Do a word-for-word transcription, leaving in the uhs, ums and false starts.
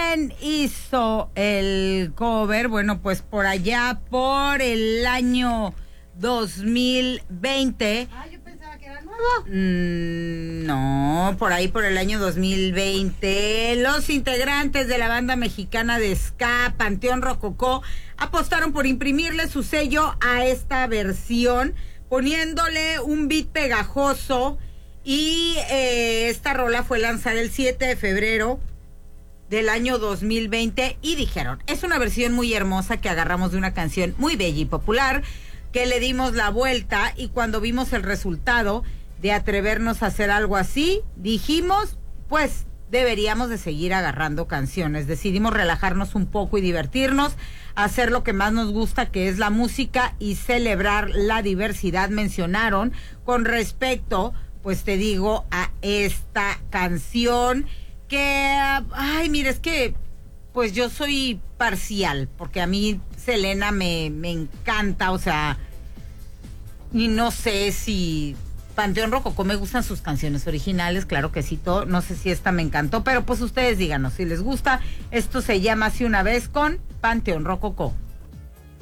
¿Quién hizo el cover? Bueno, pues por allá, por el año dos mil veinte. Ah, yo pensaba que era nuevo. Mm, no, por ahí por el año dos mil veinte, los integrantes de la banda mexicana de ska, Panteón Rococó, apostaron por imprimirle su sello a esta versión, poniéndole un beat pegajoso, y eh, esta rola fue lanzada el siete de febrero del año dos mil veinte, y dijeron, es una versión muy hermosa que agarramos de una canción muy bella y popular, que le dimos la vuelta, y cuando vimos el resultado de atrevernos a hacer algo así, dijimos, pues deberíamos de seguir agarrando canciones. Decidimos relajarnos un poco y divertirnos, hacer lo que más nos gusta, que es la música, y celebrar la diversidad, mencionaron con respecto, pues te digo, a esta canción que, ay, mira, es que pues yo soy parcial, porque a mí Selena me, me encanta, o sea, y no sé si Panteón Rococó me gustan sus canciones originales, claro que sí, todo, no sé si esta me encantó, pero pues ustedes díganos si les gusta. Esto se llama Así una vez con Panteón Rococó.